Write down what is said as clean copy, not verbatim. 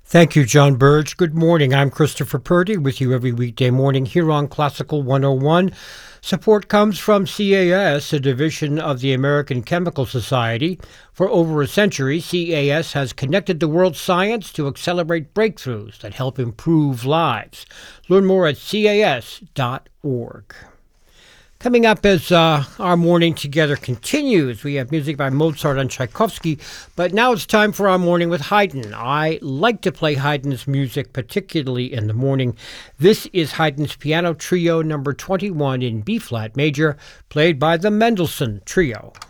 Thank you, John Burge. Good morning. I'm Christopher Purdy with you every weekday morning here on Classical 101. Support comes from CAS, a division of the American Chemical Society. For over a century, CAS has connected the world's science to accelerate breakthroughs that help improve lives. Learn more at cas.org. Coming up as our morning together continues, we have music by Mozart and Tchaikovsky, but now it's time for our morning with Haydn. I like to play Haydn's music, particularly in the morning. This is Haydn's Piano Trio number 21 in B-flat major, played by the Mendelssohn Trio.